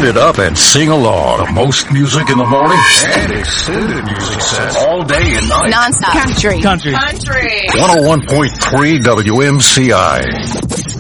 it up and sing along. The most music in the morning and extended music sets all day and night. Non-stop. Country. 101.3 WMCI.